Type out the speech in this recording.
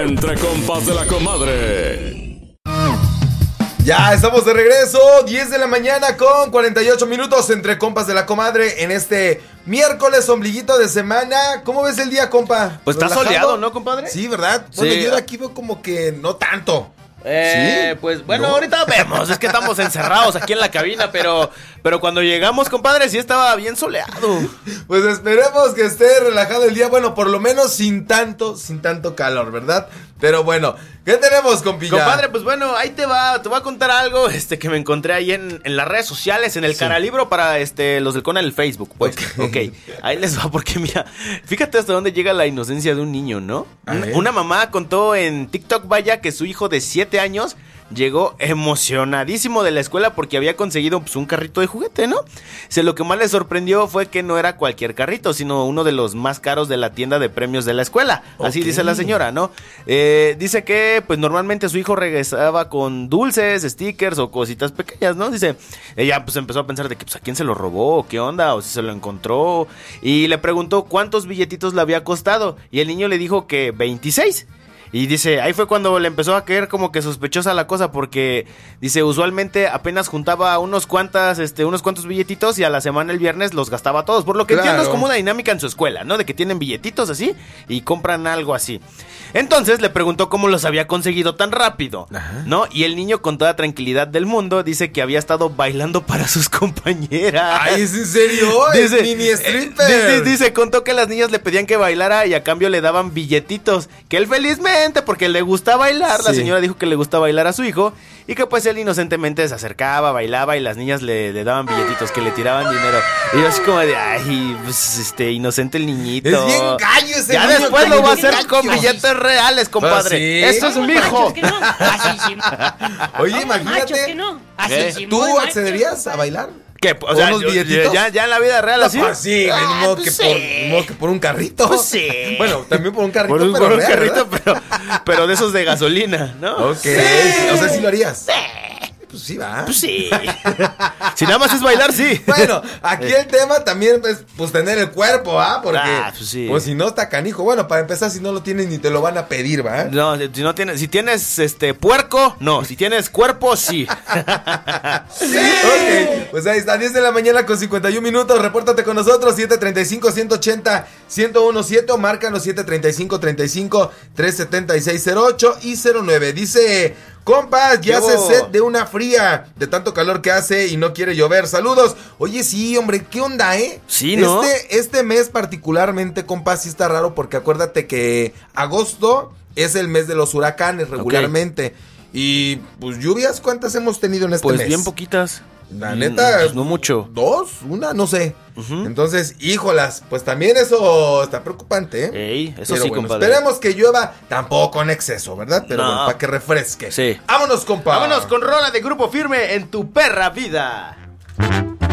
Entre compas de la comadre. Ya estamos de regreso, 10 de la mañana con 48 minutos entre compas de la comadre en este miércoles ombliguito de semana. ¿Cómo ves el día, compa? Pues está soleado, ¿no, compadre? Sí, ¿verdad? Bueno, Sí. yo de aquí veo como que no tanto. ¿Sí? Pues bueno, ¿No? ahorita vemos, es que estamos encerrados aquí en la cabina, pero cuando llegamos, compadre, sí estaba bien soleado. Pues esperemos que esté relajado el día, bueno, por lo menos sin tanto calor, ¿verdad? Pero bueno, ¿qué tenemos, compilla? Compadre, pues bueno, ahí te voy a contar algo que me encontré ahí en las redes sociales, en el Caralibro para los del Cona en el Facebook, pues. Ok, ahí les va, porque mira, fíjate hasta dónde llega la inocencia de un niño, ¿no? Una mamá contó en TikTok, vaya, que su hijo de 7 años llegó emocionadísimo de la escuela porque había conseguido pues, un carrito de juguete, ¿no? Lo que más le sorprendió fue que no era cualquier carrito, sino uno de los más caros de la tienda de premios de la escuela. Así dice la señora, ¿no? Dice que pues normalmente su hijo regresaba con dulces, stickers o cositas pequeñas, ¿no? Dice, ella pues empezó a pensar de que pues a quién se lo robó, o qué onda, o si se lo encontró. Y le preguntó cuántos billetitos le había costado. Y el niño le dijo que 26. Y dice, ahí fue cuando le empezó a caer como que sospechosa la cosa, porque dice, usualmente apenas juntaba unos cuantos billetitos y a la semana el viernes los gastaba todos. Por lo que entiendo es como una dinámica en su escuela, ¿no? De que tienen billetitos así y compran algo así. Entonces le preguntó cómo los había conseguido tan rápido, ¿no? Y el niño con toda tranquilidad del mundo dice que había estado bailando para sus compañeras. Ay, ¿es en serio? Dice, ¿Es mini stripper? Dice, contó que las niñas le pedían que bailara y a cambio le daban billetitos, que él felizmente, porque le gusta bailar, la señora dijo que le gusta bailar a su hijo, y que pues él inocentemente se acercaba, bailaba y las niñas le daban billetitos, que le tiraban dinero. Y yo así como de, ay, pues inocente el niñito. Es bien gallo ese ya niño, después lo va a hacer gallo. con billetes reales, compadre. ¿Sí? Eso es mi hijo. Oye, imagínate, ¿tú accederías a bailar? ¿Qué? O sea, ¿unos billetitos? ya en la vida real así. Pues sí, güey, ni modo que por un carrito. Pues sí. Bueno, también por un carrito, Por un real, carrito, ¿verdad? pero de esos de gasolina, ¿no? Ok, Sí. o sea, ¿sí lo harías? Pues sí, va. Pues sí. Si nada más es bailar, sí. Bueno, aquí el tema también es pues tener el cuerpo, ¿ah? Porque pues sí. pues si no está canijo. Bueno, para empezar, si no lo tienes ni te lo van a pedir, ¿va? No, si tienes puerco, no, si tienes cuerpo, sí. Sí. Ok, pues ahí está, 10 de la mañana con 51 minutos. Repórtate con nosotros, 735-180-1017 o márcanos 735-35-376-08 y 09. Dice, compas, ya hace sed de una fría, de tanto calor que hace y no quiere llover. Saludos. Oye, sí, hombre, ¿qué onda, Sí, ¿no? Este mes particularmente, compas, sí está raro porque acuérdate que agosto es el mes de los huracanes regularmente. Okay. Y pues lluvias, ¿cuántas hemos tenido en este mes? Pues bien poquitas. La neta, pues no mucho. 2, una, no sé. Entonces, híjolas, pues también eso está preocupante, ¿eh? Ey, eso pero sí, bueno, compadre. esperemos que llueva, tampoco en exceso, ¿verdad? Pero bueno, para que refresque. Sí. Vámonos, compa. Vámonos con rola de Grupo Firme en tu perra vida.